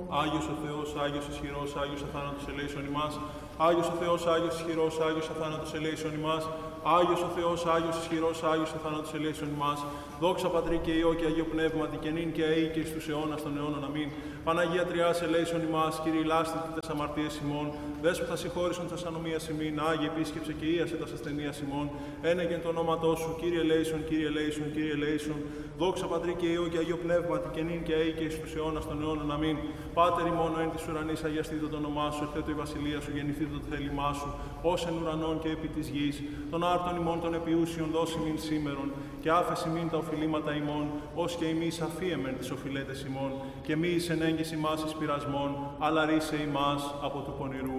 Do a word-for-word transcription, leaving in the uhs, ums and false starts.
Άγιος ο Θεός, Άγιος ισχυρός, Άγιος αθάνατος ελέησον ημάς. Άγιος ο Θεός, Άγιος ισχυρός, Άγιος αθάνατος ελέησον ημάς. Άγιος ο Θεός, Άγιος ισχυρός, Άγιος αθάνατος ελέησον ημάς. Δόξα Πατρί και Υιό και Αγίο Πνεύματι και νυν και αεί και εις τους αιώνας των αιώνων. Αμήν. Παναγία Τριάς ελέησον ημάς, Κύριε λάστητε τες αμαρτίες ημών. Δέσποτα συγχώρησον τας ανομίας ημίν, Άγιε επίσκεψε και ίασε τας ασθενείας ημών. Ένεγεν το όνόματό σου, Κύριε ελέησον, Κύριε ελέησον, Κύριε ελέησον. Δόξα Πατρί και Υιό και Αγίο Πνεύματι και νυν και αεί και εις τους αιώνας των αιώνων. Αμήν. Πάτερ ημών εν της ουρανής, αγιαστήτω το όνομά σου, ερχέτω η βασιλεία σου, γεννηθήτω το θέλημά σου, ως εν ουρανών και επί της γης. Των άρτων ημών των επιούσιων δώσει μην σήμερον, και άφεση μην τα οφειλήματα ημών, ως και εμείς αφίεμεν τις οφειλέτες ημών, και μη εις ενέγγιση μας εις πειρασμών, αλλά ρίσε ημάς από του πονηρού.